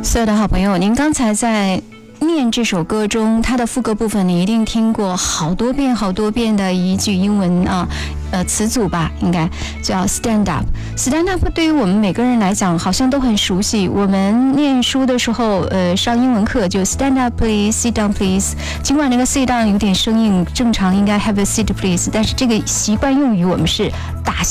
所有的好朋友，您刚才在念这首歌中，它的副歌部分你一定听过好多遍好多遍的一句英文词组吧，应该叫 stand up。stand up 对于我们每个人来讲好像都很熟悉，我们念书的时候上英文课就 stand up please sit down please， 尽管那个 sit down 有点生硬，正常应该 have a seat please， 但是这个习惯用语我们是打